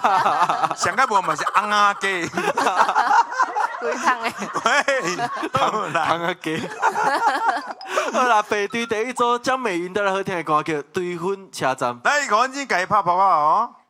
上个无嘛是翁仔鸡， 规桶的。 喂，好啦， 汤啊鸡。好啦，排队第一组张美云带来好听的歌叫《对分车站》。 来，赶紧给伊拍拍啊哦！